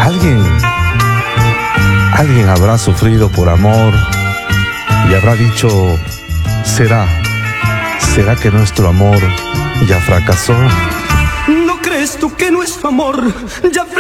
Alguien habrá sufrido por amor y habrá dicho, ¿será que nuestro amor ya fracasó? ¿No crees tú que nuestro amor ya